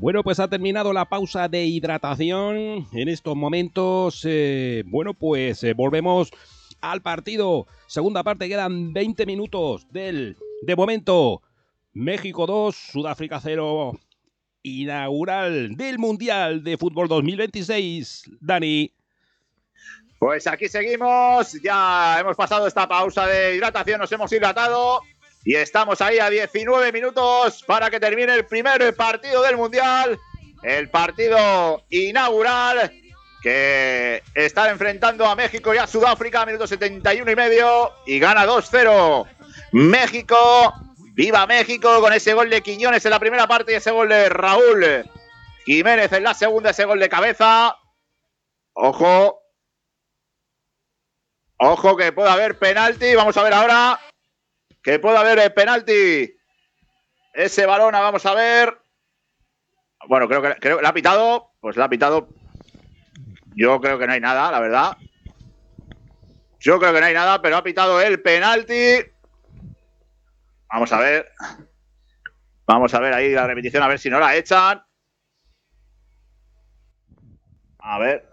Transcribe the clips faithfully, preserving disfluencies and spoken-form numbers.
Bueno, pues ha terminado la pausa de hidratación. En estos momentos, eh, bueno, pues eh, volvemos al partido. Segunda parte, quedan veinte minutos del, de momento, México dos, Sudáfrica cero, inaugural del Mundial de Fútbol dos mil veintiséis. Dani. Pues aquí seguimos, ya hemos pasado esta pausa de hidratación, nos hemos hidratado y estamos ahí a diecinueve minutos para que termine el primer partido del Mundial, el partido inaugural que está enfrentando a México y a Sudáfrica, minuto setenta y uno y medio, y gana dos cero México. ¡Viva México! Con ese gol de Quiñones en la primera parte y ese gol de Raúl Jiménez en la segunda, ese gol de cabeza. Ojo. Ojo que puede haber penalti. Vamos a ver ahora que puede haber penalti. Ese balón, vamos a ver. Bueno, creo que creo, ¿le ha pitado? Pues le ha pitado. Yo creo que no hay nada, la verdad. Yo creo que no hay nada, pero ha pitado el penalti. Vamos a ver. Vamos a ver ahí la repetición, a ver si no la echan. A ver.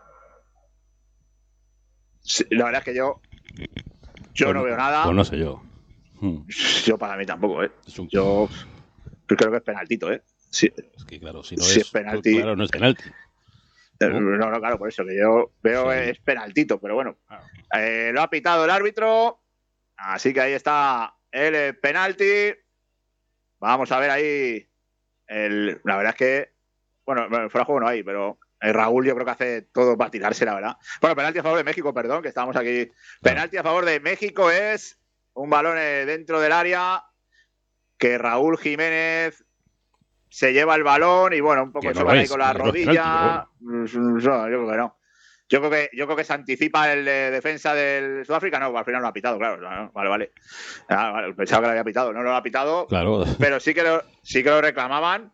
Sí, la verdad es que yo yo pues no no veo nada. Pues no sé yo. Hmm. Yo para mí tampoco, ¿eh? Es un... Yo creo que es penaltito, ¿eh? Sí. Es que claro, si no si es, es penalti, claro, no es penalti. ¿No? no, no, claro, por eso que yo veo sí. Es penaltito, pero bueno. Claro. Eh, lo ha pitado el árbitro, así que ahí está el penalti. Vamos a ver ahí. El, la verdad es que, bueno, fuera de juego no hay, pero el Raúl yo creo que hace todo para tirarse, la verdad. Bueno, penalti a favor de México, perdón, que estábamos aquí. Claro. Penalti a favor de México es un balón dentro del área que Raúl Jiménez se lleva el balón y bueno, un poco choca ahí con la rodilla. No, yo creo que no. Yo creo que, yo creo que se anticipa el de defensa del Sudáfrica. No, al final no lo ha pitado, claro. No, vale, vale. Ah, vale. Pensaba que lo había pitado. No lo ha pitado. Claro. Pero sí que lo, sí que lo reclamaban.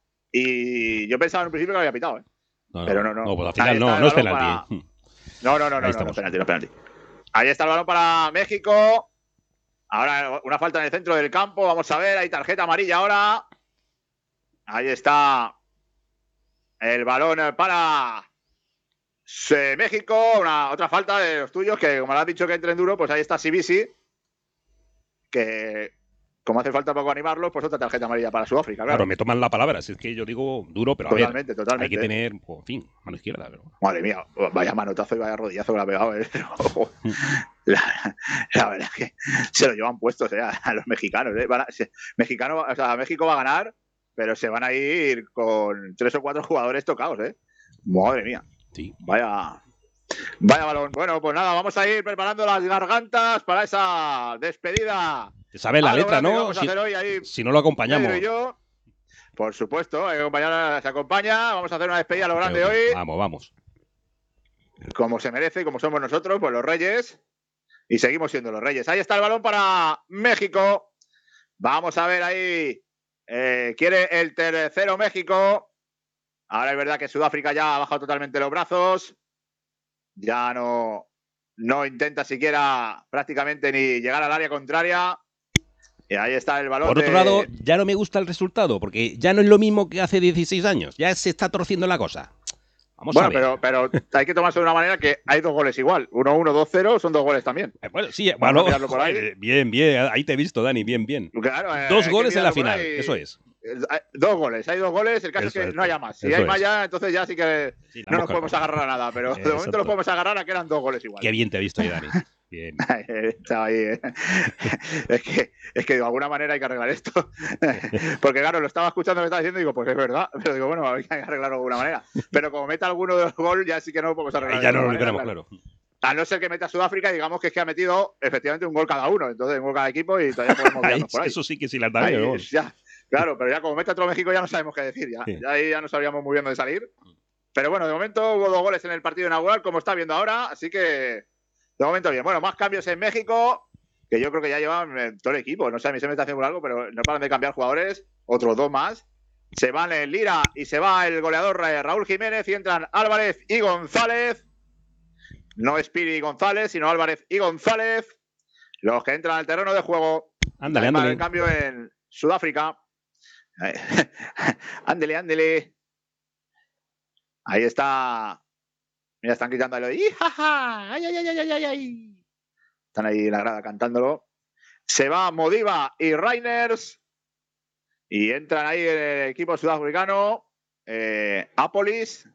Y yo pensaba en un principio que lo había pitado, ¿eh? No, no, pero no, no. No, pues al final no, no es penalti. Para... No, no, no, no, no, no es penalti, no es penalti. Ahí está el balón para México. Ahora una falta en el centro del campo. Vamos a ver, hay tarjeta amarilla ahora. Ahí está el balón para México. Una, otra falta de los tuyos, que como le has dicho que entre en duro, pues ahí está Sibisi, que como hace falta poco animarlo, pues otra tarjeta amarilla para Sudáfrica. Claro, claro me toman la palabra, si es que yo digo duro, pero totalmente, a ver, totalmente. hay que tener, en fin, mano izquierda. Pero... Madre mía, vaya manotazo y vaya rodillazo que le ha pegado. ¿eh? la, la verdad es que se lo llevan puestos ¿eh? a los mexicanos. ¿eh? Van a, se, mexicano, o sea, México va a ganar, pero se van a ir con tres o cuatro jugadores tocados, ¿eh? Madre mía. Sí. Vaya, vaya balón. Bueno, pues nada, vamos a ir preparando las gargantas para esa despedida. Te sabes la letra, ¿no? Si, ahí, si no lo acompañamos. Y yo, por supuesto, hay que acompañar, se acompaña. Vamos a hacer una despedida a lo grande okay, okay. hoy. Vamos, vamos. Como se merece, como somos nosotros, pues los reyes. Y seguimos siendo los reyes. Ahí está el balón para México. Vamos a ver ahí. Eh, quiere el tercero México. Ahora es verdad que Sudáfrica ya ha bajado totalmente los brazos. Ya no, no intenta siquiera prácticamente ni llegar al área contraria. Y ahí está el balón. Por otro de... lado, ya no me gusta el resultado, porque ya no es lo mismo que hace dieciséis años. Ya se está torciendo la cosa. Vamos bueno, a ver. Pero, pero hay que tomarse de una manera que hay dos goles igual. uno uno, dos cero, son dos goles también. Eh, bueno, sí, bueno, por ahí. Bien, bien. Ahí te he visto, Dani, bien, bien. Claro, eh, dos goles en la final, eso es. Dos goles, hay dos goles, el caso eso es que es, no haya más. Si hay más ya, entonces ya sí que sí, no nos podemos agarrar a nada, pero de momento nos podemos agarrar a que eran dos goles igual. Qué bien te he visto ahí, Dani. Bien. Estaba ahí, ¿eh? es, que, es que de alguna manera hay que arreglar esto. Porque claro, lo estaba escuchando, me estaba diciendo y digo, pues es verdad. Pero digo, bueno, hay que arreglarlo de alguna manera. Pero como meta alguno de los goles, ya sí que no lo podemos arreglar. Ya no lo tenemos claro. A no ser que meta Sudáfrica, digamos que es que ha metido efectivamente un gol cada uno. Entonces, un gol cada equipo y todavía podemos quedarnos por ahí. Eso sí que sí las da bien. Claro, pero ya como mete otro México ya no sabemos qué decir. Ya, sí. ya ahí ya no sabríamos muy bien dónde salir. Pero bueno, de momento hubo dos goles en el partido inaugural, como está viendo ahora. Así que, de momento bien. Bueno, más cambios en México, que yo creo que ya llevan todo el equipo. No sé, a mí se me está haciendo algo, pero no paran de cambiar jugadores. Otros dos más. Se van el Lira y se va el goleador Raúl Jiménez y entran Álvarez y González. No es Piri y González, sino Álvarez y González. Los que entran al terreno de juego. Ándale, ándale. El cambio en Sudáfrica. Ándele, ándele. Ahí está. Mira, están gritando ahí. ¡Jaja! ¡Ay, ay, ay, ay, ay, ay! Están ahí en la grada cantándolo. Se va Modiva y Reiners. Y entran ahí el equipo sudafricano. Eh, Apolis.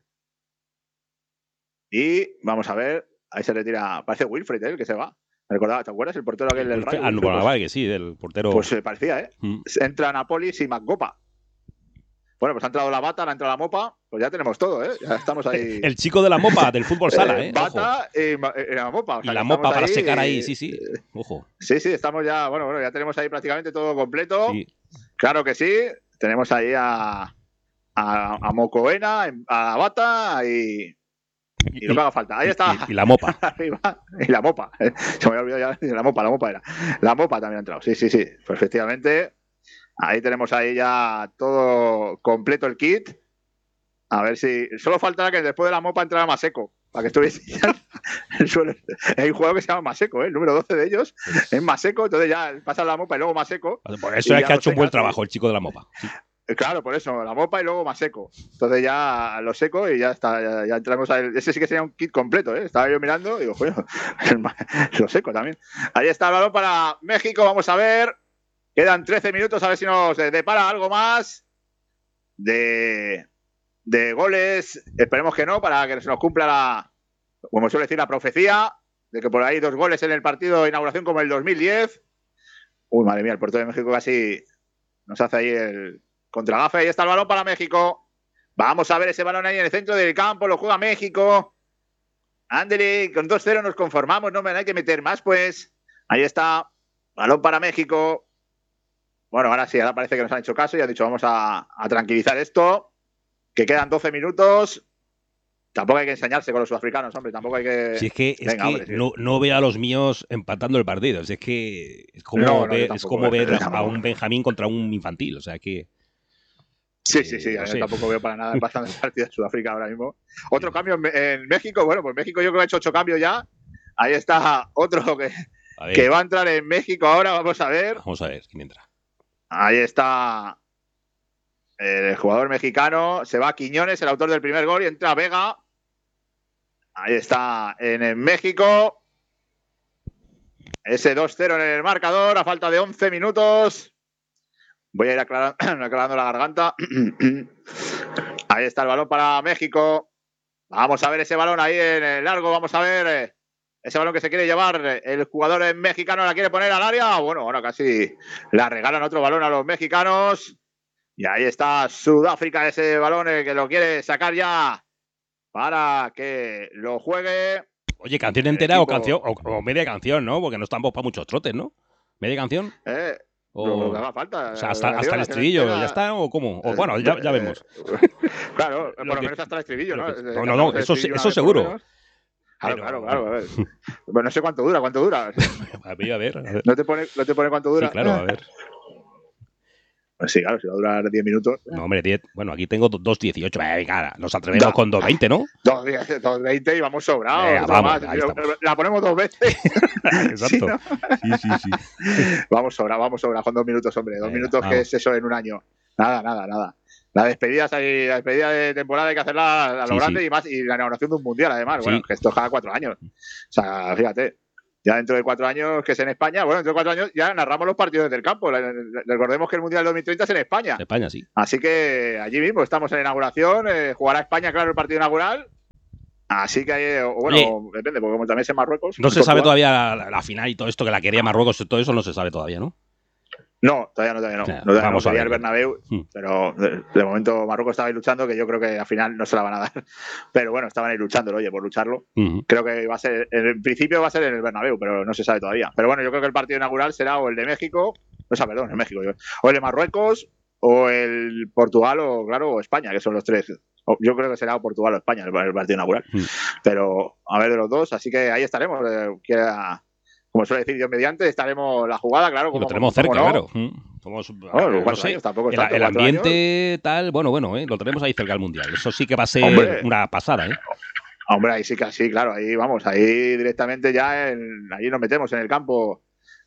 Y vamos a ver. Ahí se retira. Parece Wilfred, ¿eh? El que se va. Me recordaba, ¿te acuerdas? El portero aquel del Rayo. Ah, no, pues, vale, que sí, del portero. Pues se parecía, ¿eh? Mm. Entran Apolis y Magopa. Bueno, pues ha entrado la Bata, ha entrado la Mopa. Pues ya tenemos todo, ¿eh? Ya estamos ahí. El chico de la Mopa, del fútbol sala, ¿eh? Bata y, y la Mopa. O sea, y la Mopa para ahí, secar ahí, sí, sí. Ojo. Sí, sí, estamos ya. Bueno, bueno, ya tenemos ahí prácticamente todo completo. Sí. Claro que sí. Tenemos ahí a, a, a Mocoena, a la Bata y. Y, y lo que haga falta. Ahí y, está. Y, y la Mopa. y la Mopa. Se me había olvidado ya. La Mopa, la Mopa era. La Mopa también ha entrado. Sí, sí, sí. Pues efectivamente. Ahí tenemos ahí ya todo completo el kit. A ver si. Solo faltará que después de la Mopa entrara Maseco. Para que estuviese el suelo. Hay un jugador que se llama Maseco, ¿eh? El número doce de ellos es Maseco. Entonces ya pasa la Mopa y luego Maseco. Por eso es que ha hecho un buen trabajo el chico de la Mopa. Sí. Claro, por eso, la Mopa y luego más seco. Entonces ya lo seco y ya está, ya, ya entramos a él. Ese sí que sería un kit completo, ¿eh? Estaba yo mirando y digo, coño, lo seco también. Ahí está el balón para México, vamos a ver. Quedan trece minutos, a ver si nos depara algo más de, de goles. Esperemos que no, para que se nos cumpla la, como suele decir, la profecía de que por ahí dos goles en el partido de inauguración como el dos mil diez. Uy, madre mía, el portero de México casi nos hace ahí el contragafe. Ahí está el balón para México. Vamos a ver ese balón ahí en el centro del campo. Lo juega México. Ándele, con dos cero nos conformamos. No me hay que meter más, pues. Ahí está. Balón para México. Bueno, ahora sí, ahora parece que nos han hecho caso y han dicho vamos a, a tranquilizar esto. Que quedan doce minutos. Tampoco hay que enseñarse con los sudafricanos, hombre. Tampoco hay que. Si es que, es Venga, que hombre, sí. no, no veo a los míos empatando el partido. Si es que es como No, no, ver, yo es como tampoco, ver yo a un Benjamín contra un infantil. O sea que. Sí, sí, sí. no Yo sé. tampoco veo para nada pasando el partido de Sudáfrica ahora mismo. Otro cambio en, en México. Bueno, pues México yo creo que ha hecho ocho cambios ya. Ahí está otro que, A ver, que va a entrar en México ahora. Vamos a ver. vamos a ver quién entra. Ahí está el jugador mexicano. Se va Quiñones, el autor del primer gol, y entra Vega. Ahí está en México. Ese dos cero en el marcador a falta de once minutos. Voy a ir aclarando, aclarando la garganta. Ahí está el balón para México. Vamos a ver ese balón ahí en el largo. Vamos a ver ese balón que se quiere llevar. El jugador mexicano la quiere poner al área. Bueno, ahora casi la regalan otro balón a los mexicanos. Y ahí está Sudáfrica, ese balón que lo quiere sacar ya para que lo juegue. Oye, ¿canción entera equipo... o canción o, o media canción, no? Porque no estamos para muchos trotes, ¿no? ¿Media canción? Eh, o... Lo, lo que haga falta. O sea, hasta, hasta el estribillo, ¿ya está? ¿O cómo? O, bueno, ya, ya vemos. Claro, por lo, lo que... menos hasta el estribillo, ¿no? Que... No, no, no, eso, eso seguro. Claro, Pero... claro, claro, a ver. Bueno, no sé cuánto dura, cuánto dura. A ver, a ver. A ver. ¿No, te pone, ¿No te pone cuánto dura? Sí, claro, a ver. Pues sí, claro, si va a durar diez minutos. No, hombre, diez. Bueno, aquí tengo dos dieciocho. Venga, nos atrevemos no. con dos veinte, ¿no? dos veinte y vamos sobrados. Venga, vamos, la ponemos dos veces. Exacto. ¿Sí, no? sí, sí, sí. Vamos sobra, vamos sobra con dos minutos, hombre. Dos Venga, minutos, vamos. ¿Qué es eso en un año? Nada, nada, nada. La despedida, la despedida de temporada hay que hacerla a lo sí, grande sí. y más. Y la inauguración de un mundial, además. Sí. Bueno, que esto es cada cuatro años. O sea, fíjate. Ya dentro de cuatro años, que es en España, bueno, dentro de cuatro años ya narramos los partidos del campo. Recordemos que el Mundial dos mil treinta es en España. En España, sí. Así que allí mismo estamos en la inauguración. Eh, jugará España, claro, el partido inaugural. Así que, eh, bueno, Oye, depende, porque como también es en Marruecos. No se sabe Portugal. todavía la, la final y todo esto que la quería Marruecos, todo eso no se sabe todavía, ¿no? No, todavía no, todavía no. O sea, no todavía vamos no, a ver el Bernabéu, hmm. pero de, de momento Marruecos estaba ahí luchando, que yo creo que al final no se la van a dar. Pero bueno, estaban ahí luchándolo, oye, por lucharlo. Uh-huh. Creo que va a ser, en principio va a ser en el Bernabéu, pero no se sabe todavía. Pero bueno, yo creo que el partido inaugural será o el de México, o sea, perdón, el México, o el de Marruecos, o el Portugal, o claro, o España, que son los tres. Yo creo que será o Portugal o España el, el partido inaugural. Uh-huh. Pero a ver de los dos, así que ahí estaremos. Eh, quiera, como suele decir Dios mediante, estaremos la jugada, claro. Como, lo tenemos cerca, no. claro. Somos, no, no, no sé, años, tampoco el, el ambiente años. tal, bueno, bueno, eh, lo tenemos ahí cerca del Mundial. Eso sí que va a ser Hombre. una pasada, ¿eh? Hombre, ahí sí que sí, claro, ahí vamos, ahí directamente ya, en, ahí nos metemos en el campo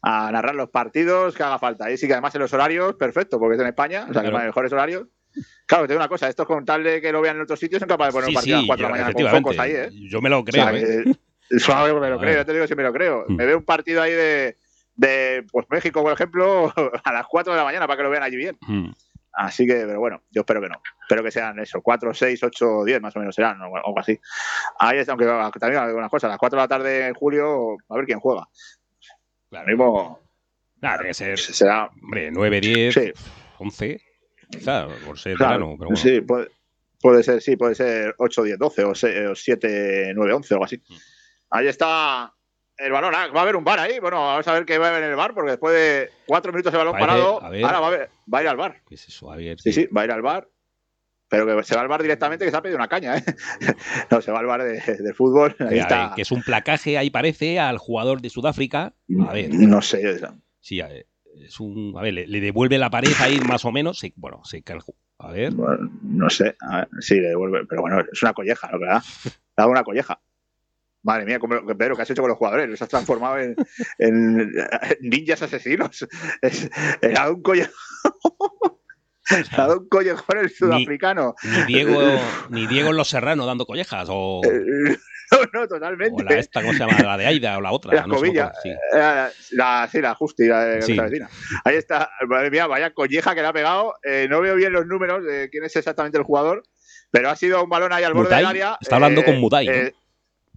a narrar los partidos que haga falta. Ahí sí que además en los horarios, perfecto, porque es en España, o sea, que los mejores horarios. Claro, te digo una cosa, estos con tal de que lo vean en otros sitios son capaces de poner sí, un partido sí, a las cuatro yo, de la mañana con focos ahí, ¿eh? Yo me lo creo, o sea, ¿eh? Que, suave, me lo creo, yo te digo si me lo creo. Mm. Me veo un partido ahí de, de pues México, por ejemplo, a las cuatro de la mañana para que lo vean allí bien. Mm. Así que, pero bueno, yo espero que no. Espero que sean eso, cuatro, seis, ocho, diez más o menos serán, o algo así. Ahí está, aunque también hay una cosa, a las cuatro de la tarde en julio, a ver quién juega. Claro. Mismo, claro, tiene que ser, será, hombre, nueve, diez, sí. once, quizá, por ser claro, verano, pero bueno. Sí, puede, puede ser, sí, puede ser ocho, diez, doce o siete, nueve, once o algo así. Mm. Ahí está el balón. Ah, va a haber un bar ahí. Bueno, vamos a ver qué va a haber en el bar, porque después de cuatro minutos de balón Parece, parado, ahora va a, ver, va a ir al bar. ¿Qué es eso? A ver, sí, sí, va a ir al bar. Pero que se va al bar directamente, que se ha pedido una caña, ¿eh? No, se va al bar de, de fútbol. Ahí que, está. Ver, que es un placaje, ahí parece, al jugador de Sudáfrica. A ver. No sé. Eso. Sí, a ver, es un. A ver, le, le devuelve la pared ahí más o menos. Sí, bueno, sí, que el, a ver. Bueno, no sé. A ver, sí, le devuelve. Pero bueno, es una colleja, ¿no? ¿Verdad? Le da una colleja. Madre mía, Pedro, ¿qué has hecho con los jugadores? Los has transformado en, en ninjas asesinos. Es, era un collejón. Ha dado un collejón el sudafricano. Ni, ni, Diego, ni Diego en Los Serrano dando collejas. O, no, no, totalmente. O la esta, ¿cómo se llama? La de Aida o la otra. La escobilla. No sé sí. La, la, sí, la Justi, la de sí. la vecina. Ahí está. Madre mía, vaya colleja que le ha pegado. Eh, no veo bien los números de quién es exactamente el jugador, pero ha sido un balón ahí al Mutai, borde del área. Está hablando eh, con Mutai. eh, ¿no?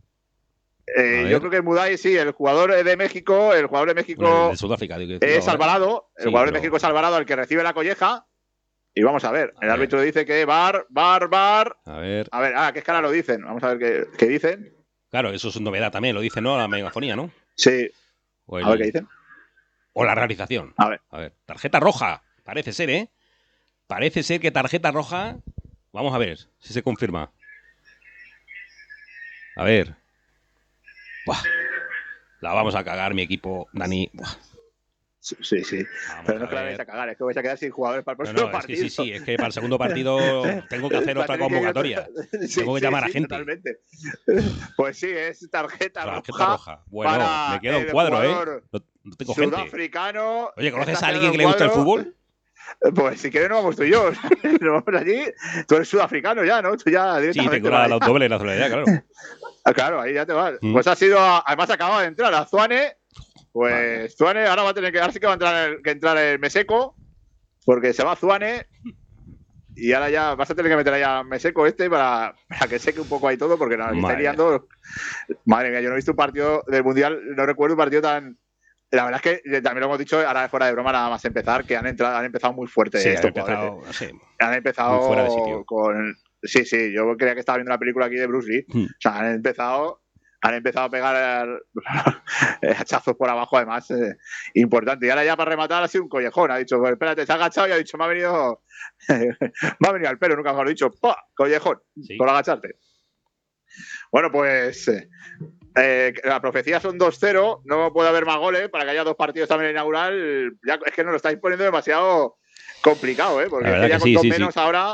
Eh, yo creo que Muday, sí, el jugador de México, el jugador de México bueno, de Sudáfrica, digo, es no, Alvarado, ¿eh? el jugador sí, de México es Alvarado, el que recibe la colleja. Y vamos a ver, a el ver. árbitro dice que bar, bar, bar. A ver. A ver, ah, ¿qué escala lo dicen? Vamos a ver qué, qué dicen. Claro, eso es novedad también, lo dice, ¿no? La megafonía, ¿no? Sí. O el... A ver qué dicen. O la realización. A ver. A ver, tarjeta roja, parece ser, ¿eh? Parece ser que tarjeta roja. Vamos a ver si se confirma. A ver. Buah. La vamos a cagar, mi equipo, Dani. Buah. Sí, sí. sí. Pero no es que la vais a cagar, es que vais a quedar sin jugadores para el próximo no, no, partido. Es que sí, sí, es que para el segundo partido tengo que hacer otra convocatoria. Que sí, tengo que sí, llamar sí, a gente. Totalmente. Pues sí, es tarjeta, tarjeta roja. roja. Bueno, me queda un cuadro, ¿eh? No, no tengo gente. Sudafricano. Oye, ¿conoces a alguien que le gusta el fútbol? Pues si quieres no vamos tú y yo. Nos vamos allí. Tú eres sudafricano ya, ¿no? Tú ya sí, tengo la, la doble nacionalidad, claro. Claro, ahí ya te vas. Mm. Pues ha sido, además acaba de entrar a Zuane. Pues vale. Zuane ahora va a tener que, ahora sí que va a entrar el, que entrar el Meseco, porque se va Zuane y ahora ya vas a tener que meter allá a Meseco este para, para que seque un poco ahí todo, porque no, está liando. Madre mía, yo no he visto un partido del Mundial, no recuerdo un partido tan. La verdad es que también lo hemos dicho, ahora fuera de broma, nada más empezar, que han entrado, han empezado muy fuerte sí, estos han empezado, jugadores. Sí, han empezado muy fuera de sitio. Con. Sí, sí, yo creía que estaba viendo una película aquí de Bruce Lee. Hmm. O sea, han empezado. Han empezado a pegar hachazos por abajo, además, eh, importante. Y ahora ya para rematar ha sido un collejón. Ha dicho, pues, espérate, se ha agachado y ha dicho, me ha venido me ha venido al pelo, nunca mejor dicho, ¡pah! Collejón, sí. Por agacharte. Bueno, pues eh, eh, la profecía son dos cero, no puede haber más goles para que haya dos partidos también inaugural. Ya, es que nos lo estáis poniendo demasiado complicado, ¿eh? Porque es que ya que con sí, dos sí, menos sí. ahora...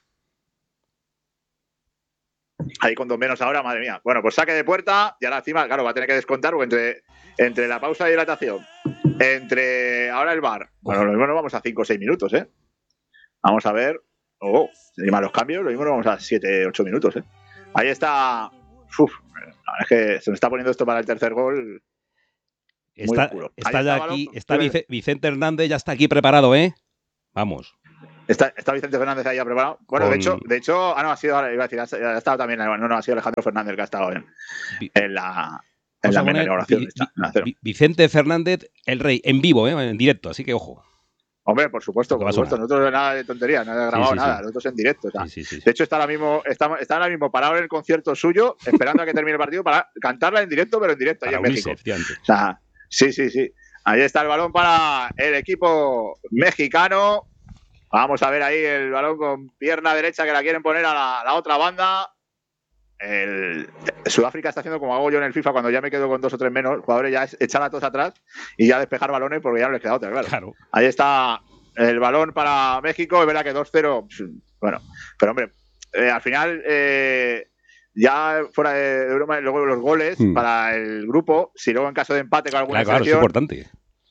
Ahí con dos menos ahora, madre mía. Bueno, pues saque de puerta y ahora encima, claro, va a tener que descontar porque entre, entre la pausa de hidratación, entre ahora el bar, bueno, lo mismo nos vamos a cinco o seis minutos, ¿eh? Vamos a ver. Oh, encima los cambios, lo mismo nos vamos a siete, ocho minutos, ¿eh? Ahí está. Uf, es que se me está poniendo esto para el tercer gol. Está, está ya aquí, está Vicente Hernández, ya está aquí preparado, ¿eh? Vamos. Está, está Vicente Fernández ahí ya preparado. Bueno, Con... de hecho, de hecho, ah, no, ha sido, iba a decir, ha estado también, no, no, ha sido Alejandro Fernández el que ha estado en, en la, en la inauguración. Vi, vi, vi, Vicente Fernández, el rey, en vivo, ¿eh? En directo, así que ojo. Hombre, por supuesto, por supuesto. Nosotros nada de tontería, no he grabado sí, sí, nada, sí. Nosotros en directo. O sea. sí, sí, sí. De hecho, está ahora mismo, está, está ahora mismo parado en el concierto suyo, esperando a que termine el partido para cantarla en directo, pero en directo, ahí en México. O sea, sí, sí, sí. Ahí está el balón para el equipo mexicano. Vamos a ver ahí el balón con pierna derecha que la quieren poner a la, a la otra banda. El, Sudáfrica está haciendo como hago yo en el FIFA cuando ya me quedo con dos o tres menos. Jugadores ya es echar a todos atrás y ya despejar balones porque ya no les queda otra, claro. claro. Ahí está el balón para México. Es verdad que dos cero. Bueno, pero hombre, eh, al final, eh, ya fuera de broma, luego los goles mm. para el grupo, si luego en caso de empate con alguna claro, claro, es importante.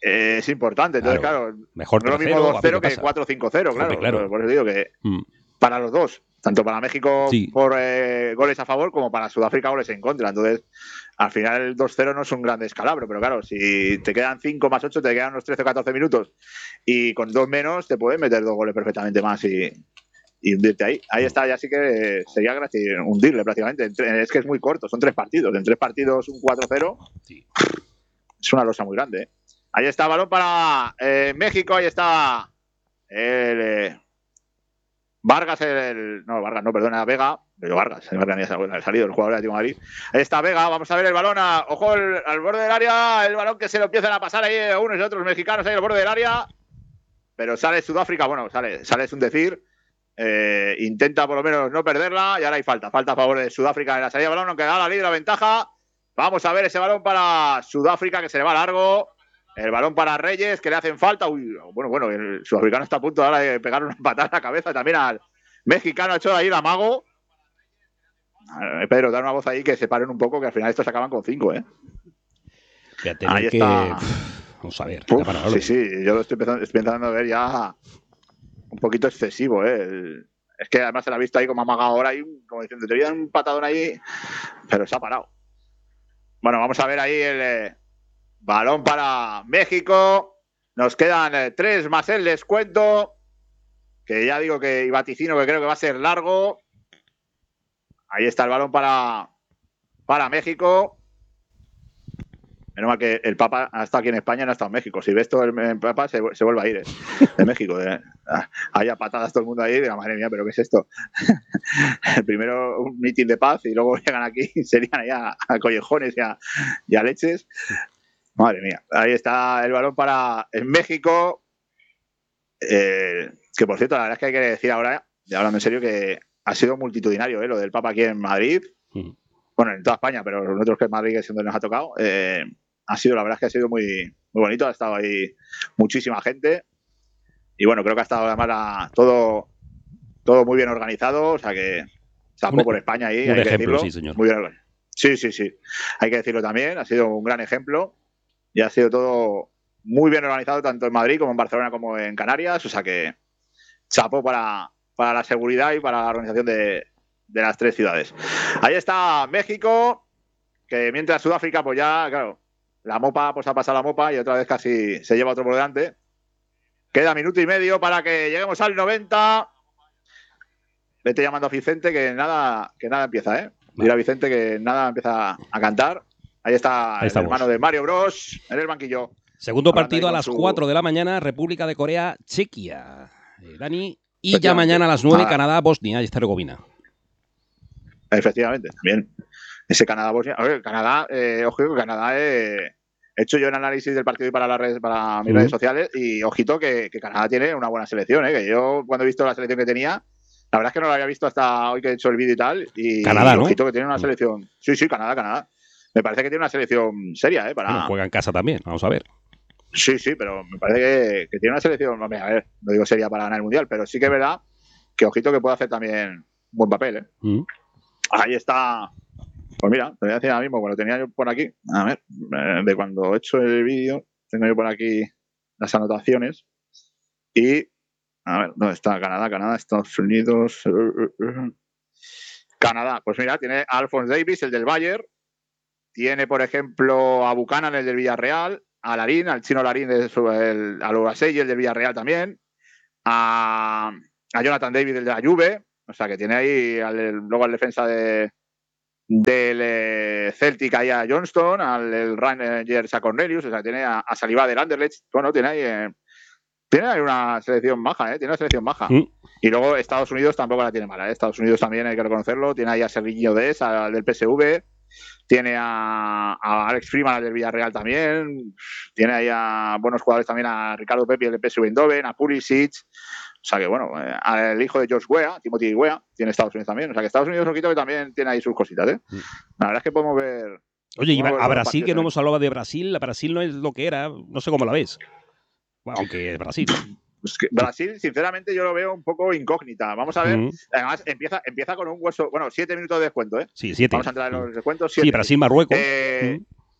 eh, es importante. Entonces, claro, claro mejor no es lo mismo dos cero que cuatro cinco cero, claro. claro. Por eso digo que mm. para los dos, tanto para México sí. por eh, goles a favor como para Sudáfrica goles en contra. Entonces, al final el dos cero no es un gran descalabro, pero claro, si te quedan cinco más ocho, te quedan unos trece o catorce minutos y con dos menos te pueden meter dos goles perfectamente más y, y hundirte ahí. Ahí está, ya sí que sería gratis hundirle prácticamente. Es que es muy corto, son tres partidos. En tres partidos un cuatro cero sí. es una losa muy grande. ¿eh? Ahí está, balón para eh, México, ahí está el... Eh, Vargas, el, no, Vargas, no, perdona, Vega, pero Vargas, el Vargas ni ha salido, el jugador de Atlético de Madrid. Ahí está Vega, vamos a ver el balón, a, ojo, el, al borde del área, el balón que se lo empiezan a pasar ahí unos y otros mexicanos ahí al borde del área, pero sale Sudáfrica, bueno, sale, sale es un decir, eh, intenta por lo menos no perderla y ahora hay falta, falta a favor de Sudáfrica en la salida de balón, aunque da la líder, la ventaja. Vamos a ver ese balón para Sudáfrica que se le va largo. El balón para Reyes, que le hacen falta. Uy, bueno, bueno, el sudafricano está a punto ahora de pegar una patada a la cabeza. También al mexicano ha hecho ahí el amago. Pedro, da una voz ahí que se paren un poco, que al final estos acaban con cinco, ¿eh? Ahí que... está. Vamos a ver. Uf, sí, sí, yo lo estoy empezando, estoy empezando a ver ya un poquito excesivo, ¿eh? El... Es que además se la ha visto ahí como amagado ahora, ahí, como diciendo, te voy a dar un patadón ahí, pero se ha parado. Bueno, vamos a ver ahí el... Eh... balón para México. Nos quedan eh, tres más el descuento. Que ya digo que y vaticino que creo que va a ser largo. Ahí está el balón para, para México. Menos mal que el Papa ha estado aquí en España y no ha estado en México. Si ves todo el, el Papa, se, se vuelve a ir, ¿eh? De México. ¿eh? Haya patadas todo el mundo ahí. Diga, madre mía, ¿pero qué es esto? Primero un mitin de paz y luego llegan aquí y serían ahí a, a collejones y a, y a leches. Madre mía, ahí está el balón para el México. Eh, que por cierto, la verdad es que hay que decir ahora, ya hablando en serio, que ha sido multitudinario ¿eh? Lo del Papa aquí en Madrid. Mm. Bueno, en toda España, pero nosotros que en Madrid es donde nos ha tocado. Eh, ha sido, la verdad es que ha sido muy, muy bonito. Ha estado ahí muchísima gente. Y bueno, creo que ha estado además la, todo, todo muy bien organizado. O sea que chapó por España ahí. Un hay ejemplo, que decirlo. Sí, señor. Muy bien organizado. Sí, sí, sí. Hay que decirlo también. Ha sido un gran ejemplo. Y ha sido todo muy bien organizado, tanto en Madrid como en Barcelona como en Canarias. O sea que chapó para, para la seguridad y para la organización de, de las tres ciudades. Ahí está México, que mientras Sudáfrica, pues ya, claro, la mopa, pues ha pasado la mopa y otra vez casi se lleva otro por delante. Queda minuto y medio para que lleguemos al noventa. Vete llamando a Vicente que nada, que nada empieza, ¿eh? Mira a Vicente que nada empieza a cantar. Ahí está Ahí el hermano de Mario Bros en el banquillo. Segundo partido a las su... cuatro de la mañana, República de Corea, Chequia. Eh, Dani. Y ya mañana a las nueve, Canadá, Bosnia y Herzegovina. Efectivamente, también. Ese Canadá-Bosnia. A ver, Canadá, eh, ojo que Canadá eh, he hecho yo un análisis del partido y para las redes, para mis uh-huh. redes sociales y ojito que, que Canadá tiene una buena selección, ¿eh? Que yo cuando he visto la selección que tenía, la verdad es que no la había visto hasta hoy que he hecho el vídeo y tal. Y Canadá, ¿no? Ojito que tiene una selección. Sí, sí, Canadá, Canadá. Me parece que tiene una selección seria, ¿eh? Para... Bueno, juega en casa también, vamos a ver. Sí, sí, pero me parece que, que tiene una selección, a ver, no digo seria para ganar el Mundial, pero sí que es verdad que ojito que puede hacer también un buen papel, ¿eh? Uh-huh. Ahí está. Pues mira, te voy a decir ahora mismo, cuando tenía yo por aquí, a ver, de cuando he hecho el vídeo, tengo yo por aquí las anotaciones y, a ver, ¿dónde está? Canadá, Canadá, Estados Unidos, Canadá. Pues mira, tiene a Alphonse Davies, el del Bayern, tiene, por ejemplo, a Buchanan, el del Villarreal, a Larín, al chino Larín, de su, el, a Loasey, el del Villarreal también, a, a Jonathan David, el de la Juve, o sea que tiene ahí al, el, luego al defensa de del eh, Celtic ahí a Johnston, al el Rangers a Cornelius, o sea, tiene a, a Saliba del Anderlecht, bueno, tiene ahí eh, tiene ahí una selección baja, ¿eh? Tiene una selección baja. Mm. Y luego Estados Unidos tampoco la tiene mala, ¿eh? Estados Unidos también hay que reconocerlo, tiene ahí a Serginho Dest, al del P S V, tiene a, a Alex Freeman, al del Villarreal también, tiene ahí a buenos jugadores también, a Ricardo Pepi, el del P S V Eindhoven, a Pulisic. O sea que, bueno, eh, el hijo de George Weah, Timothy Weah, tiene Estados Unidos también. O sea que Estados Unidos, poquito que también tiene ahí sus cositas, ¿eh? La verdad es que podemos ver... Oye, y a Brasil, que no hemos hablado de Brasil, Brasil no es lo que era, no sé cómo la ves. Bueno, aunque es Brasil. Pues que Brasil, sinceramente, yo lo veo un poco incógnita. Vamos a ver. Uh-huh. Además, empieza, empieza con un hueso... Bueno, siete minutos de descuento, ¿eh? Sí, siete. Vamos a entrar en los descuentos. Siete. Sí, Brasil-Marruecos. Eh, uh-huh.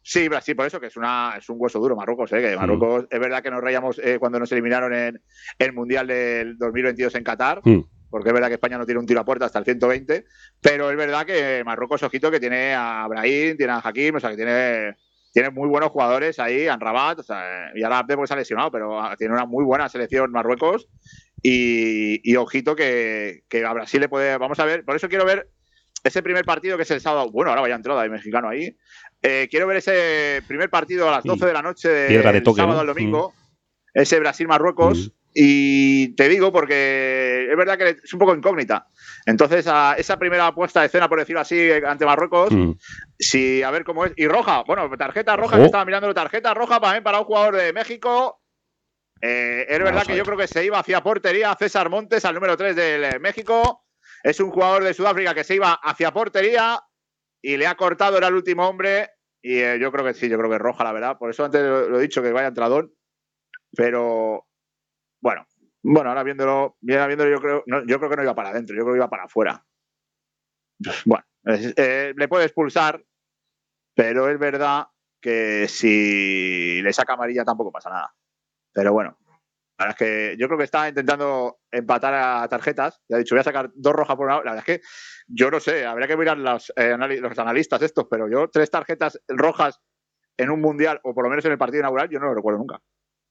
Sí, Brasil, por eso que es una es un hueso duro Marruecos, ¿eh? Que Marruecos, mm. es verdad que nos reíamos eh, cuando nos eliminaron en el Mundial del dos mil veintidós en Qatar, mm. porque es verdad que España no tiene un tiro a puerta hasta el ciento veinte, pero es verdad que Marruecos, ojito, que tiene a Brahim, tiene a Hakim, o sea, que tiene, tiene muy buenos jugadores ahí, Amrabat, o sea, y ahora Abde pues se ha lesionado, pero tiene una muy buena selección Marruecos y, y ojito que, que a Brasil le puede, vamos a ver, por eso quiero ver ese primer partido que es el sábado, bueno, ahora vaya entrada de mexicano ahí. Eh, quiero ver ese primer partido a las doce de la noche del de toque, sábado ¿no? al domingo, mm. ese Brasil-Marruecos, mm. y te digo porque es verdad que es un poco incógnita. Entonces, a esa primera puesta de escena, por decirlo así, ante Marruecos, mm. si, a ver cómo es. Y roja, bueno, tarjeta roja, oh. que estaba mirando, tarjeta roja también para un jugador de México. Eh, es verdad que yo creo que se iba hacia portería César Montes, al número tres del México. Es un jugador de Sudáfrica que se iba hacia portería y le ha cortado, era el último hombre. Y eh, yo creo que sí, yo creo que es roja, la verdad. Por eso antes lo, lo he dicho, que vaya entradón. Pero, bueno, bueno, ahora viéndolo, viéndolo yo, creo, no, yo creo que no iba para adentro, yo creo que iba para afuera. Bueno, es, eh, le puede expulsar, pero es verdad que si le saca amarilla tampoco pasa nada. Pero bueno. La verdad es que yo creo que está intentando empatar a tarjetas. Ya he dicho, voy a sacar dos rojas por una. La verdad es que yo no sé, habría que mirar los, eh, los analistas estos, pero yo tres tarjetas rojas en un mundial, o por lo menos en el partido inaugural, yo no lo recuerdo nunca.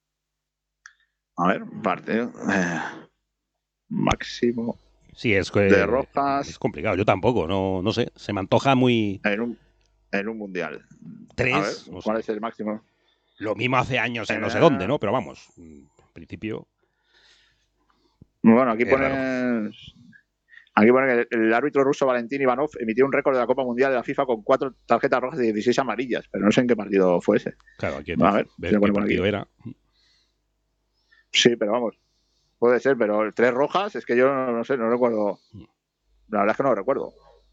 A ver, partido. Eh, máximo. Sí, es que de rojas. Es complicado, yo tampoco, no, no sé. Se me antoja muy. En un, en un mundial. Tres. A ver, ¿cuál o sea, es el máximo? Lo mismo hace años en eh, no sé dónde, ¿no? Pero vamos. Principio. Bueno, aquí pone aquí pone que el árbitro ruso Valentín Ivanov emitió un récord de la Copa Mundial de la FIFA con cuatro tarjetas rojas y dieciséis amarillas, pero no sé en qué partido fue ese. Claro, aquí a ver, ver qué partido aquí. Era. Sí, pero vamos, puede ser, pero tres rojas es que yo no, no sé, no recuerdo. La verdad es que no lo recuerdo.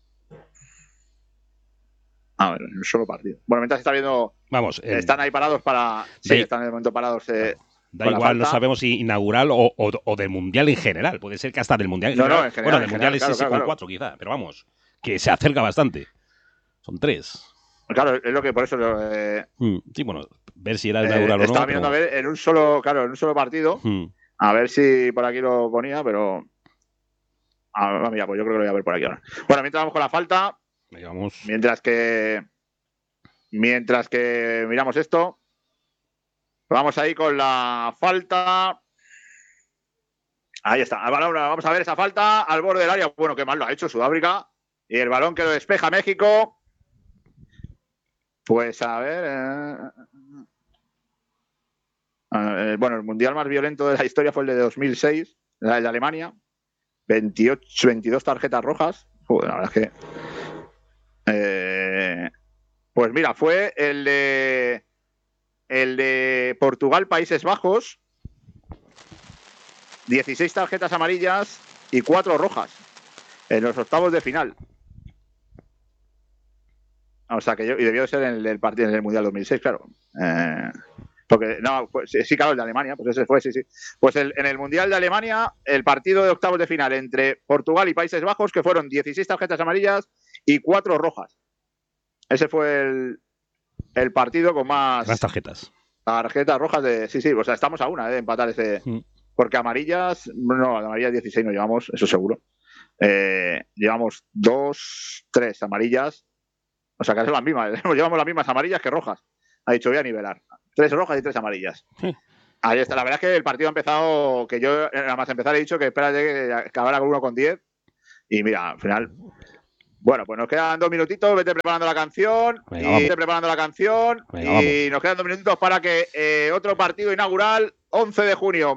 A ver, en un solo partido. Bueno, mientras está viendo, vamos, el... están ahí parados para, sí, están en el momento parados. Eh, Da igual, no sabemos si inaugural o, o, o del Mundial en general. Puede ser que hasta del Mundial en no, general. No, en general bueno, del en Mundial general, es claro, sí, claro, con cuatro quizá, pero vamos, que se acerca bastante. Son tres. Claro, es lo que por eso... Eh, mm, sí, bueno, ver si era inaugural eh, o no. Estaba mirando pero... a ver en un solo, claro, en un solo partido, mm. a ver si por aquí lo ponía, pero... Ah, mira, pues yo creo que lo voy a ver por aquí ahora. Bueno, mientras vamos con la falta, Digamos... mientras que... Mientras que miramos esto... Vamos ahí con la falta. Ahí está. El balón, vamos a ver esa falta al borde del área. Bueno, qué mal lo ha hecho Sudáfrica. Y el balón que lo despeja México. Pues a ver. Eh, eh, bueno, el mundial más violento de la historia fue el de dos mil seis, el de Alemania. veintiocho, veintidós tarjetas rojas. Joder, la verdad es que. Eh, pues mira, fue el de. El de Portugal, Países Bajos, dieciséis tarjetas amarillas y cuatro rojas en los octavos de final. O sea que yo, y debió ser en el, el partido en el Mundial dos mil seis, claro. Eh, porque, no, pues, sí, claro, el de Alemania, pues ese fue, sí, sí. Pues el, en el Mundial de Alemania, el partido de octavos de final entre Portugal y Países Bajos, que fueron dieciséis tarjetas amarillas y cuatro rojas. Ese fue el, el partido con más... Más tarjetas. Tarjetas rojas de... Sí, sí, o sea, estamos a una ¿eh? de empatar ese... Mm. Porque amarillas... No, amarillas dieciséis no llevamos, eso seguro. Eh, llevamos dos, tres amarillas. O sea, que son las mismas. Llevamos las mismas amarillas que rojas. Ha dicho, voy a nivelar. Tres rojas y tres amarillas. Sí. Ahí está. La verdad es que el partido ha empezado... Que yo, nada más empezar, he dicho que espérate que acabara con uno con diez. Y mira, al final... Bueno, pues nos quedan dos minutitos, vete preparando la canción, Venga, y vete preparando la canción Venga, y vamos. Nos quedan dos minutitos para que eh, otro partido inaugural, once de junio.